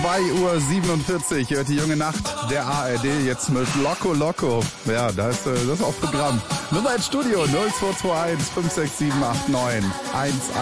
2:47 Uhr hört die junge Nacht der ARD jetzt mit Loco Loco. Ja, das ist auch Programm. Nummer ins Studio 0221 56789 11.